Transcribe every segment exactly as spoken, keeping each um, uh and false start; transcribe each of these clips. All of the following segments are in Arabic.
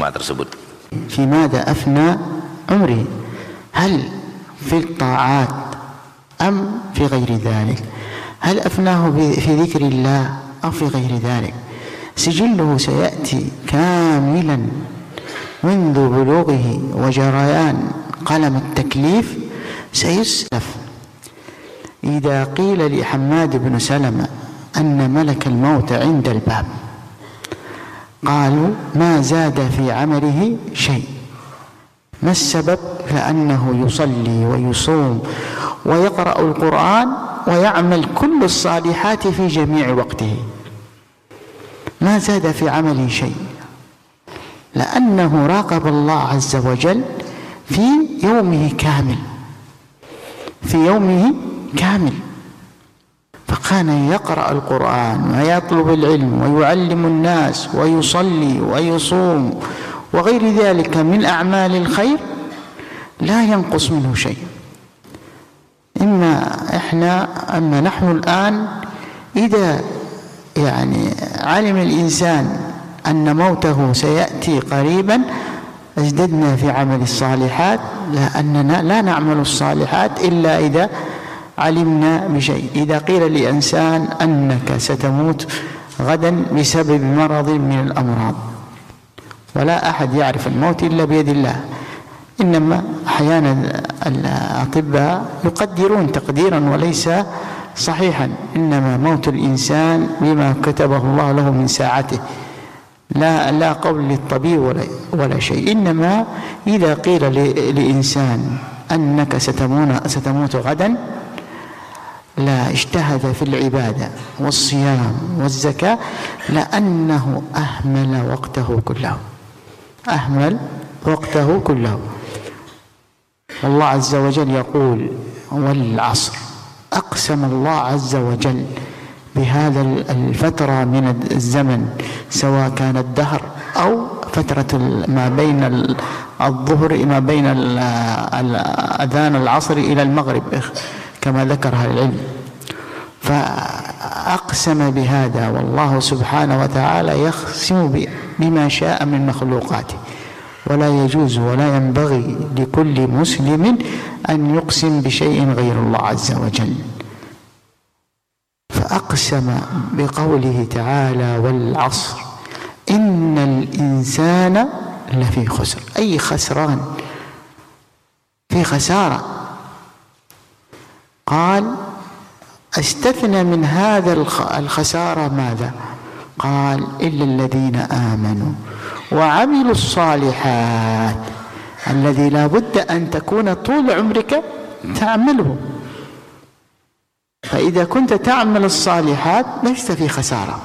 hikmah tersebut. في ماذا أفنى عمره؟ هل في الطاعات أم في غير ذلك؟ هل أفناه في ذكر الله أو في غير ذلك؟ سجله سيأتي كاملا منذ بلوغه وجريان قلم التكليف سيسلف. إذا قيل لحماد بن سلمة أن ملك الموت عند الباب قالوا ما زاد في عمله شيء، ما السبب؟ لأنه يصلي ويصوم ويقرأ القرآن ويعمل كل الصالحات في جميع وقته، ما زاد في عمله شيء، لأنه راقب الله عز وجل في يومه كامل، في يومه كامل، فكان يقرأ القرآن ويطلب العلم ويعلم الناس ويصلي ويصوم وغير ذلك من أعمال الخير لا ينقص منه شيء. إما إحنا أما نحن الآن إذا يعني علم الإنسان أن موته سيأتي قريبا ازددنا في عمل الصالحات، لأننا لا نعمل الصالحات إلا إذا علمنا بشيء. إذا قيل لإنسان أنك ستموت غدا بسبب مرض من الأمراض، ولا أحد يعرف الموت إلا بيد الله، إنما أحيانا الأطباء يقدرون تقديرا وليس صحيحا، إنما موت الإنسان بما كتبه الله له من ساعته، لا لا قول للطبيب ولا, ولا شيء. إنما إذا قيل لإنسان أنك ستموت غدا لا اجتهد في العبادة والصيام والزكاة لأنه أهمل وقته كله، أهمل وقته كله. والله عز وجل يقول والعصر، أقسم الله عز وجل بهذا الفترة من الزمن سواء كان الدهر أو فترة ما بين الظهر ما بين أذان العصر إلى المغرب كما ذكر أهل العلم، فأقسم بهذا، والله سبحانه وتعالى يقسم بما شاء من مخلوقاته، ولا يجوز ولا ينبغي لكل مسلم أن يقسم بشيء غير الله عز وجل. فأقسم بقوله تعالى والعصر إن الإنسان لفي خسر، أي خسران، في خسارة. قال استثنى من هذا الخسارة ماذا؟ قال إلا الذين آمنوا وعملوا الصالحات، الذي لا بد أن تكون طول عمرك تعمله، فإذا كنت تعمل الصالحات لست في خسارة.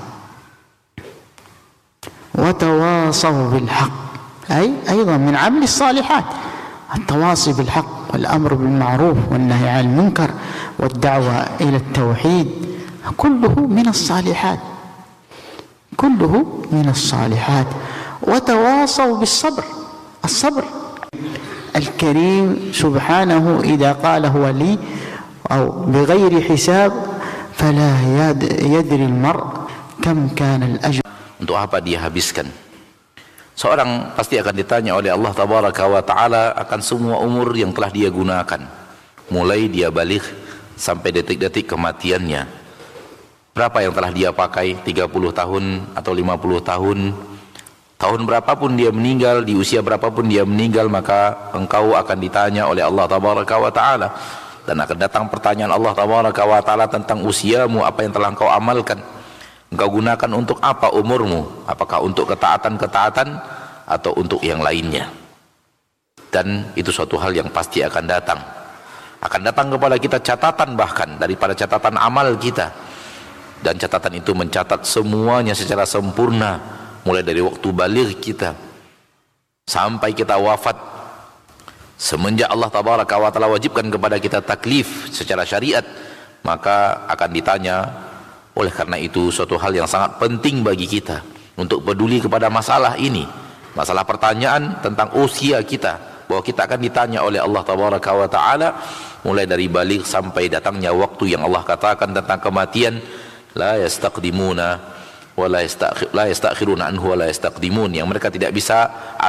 وتواصوا بالحق، أي أيضا من عمل الصالحات التواصي بالحق والأمر بالمعروف والنهي عن المنكر والدعوة إلى التوحيد، كله من الصالحات، كله من الصالحات. وتواصوا بالصبر، الصبر. الكريم سبحانه إذا قال هو لي أو بغير حساب فلا يدري المرء كم كان الأجر. Untuk apa dia habiskan? Seorang pasti akan ditanya oleh Allah Tabaraka wa Ta'ala akan semua umur yang telah dia gunakan, mulai dia balik sampai detik-detik kematiannya. Berapa yang telah dia pakai? tiga puluh tahun atau lima puluh tahun? Tahun berapapun dia meninggal, di usia berapapun dia meninggal, maka engkau akan ditanya oleh Allah Tabaraka wa Ta'ala, dan akan datang pertanyaan Allah Tabaraka wa Ta'ala tentang usiamu, apa yang telah engkau amalkan, engkau gunakan untuk apa umurmu, apakah untuk ketaatan-ketaatan atau untuk yang lainnya. Dan itu suatu hal yang pasti akan datang, akan datang kepada kita catatan bahkan daripada catatan amal kita, dan catatan itu mencatat semuanya secara sempurna, mulai dari waktu baligh kita sampai kita wafat. Semenjak Allah Tabaraka wa Ta'ala wajibkan kepada kita taklif secara syariat, maka akan ditanya. Oleh karena itu suatu hal yang sangat penting bagi kita untuk peduli kepada masalah ini, masalah pertanyaan tentang usia kita, bahwa kita akan ditanya oleh Allah Tabaraka wa Ta'ala mulai dari baligh sampai datangnya waktu yang Allah katakan tentang kematian, la yastaqdimuna wa la yastakhiruna anhu wa la yastaqdimun, yang mereka tidak bisa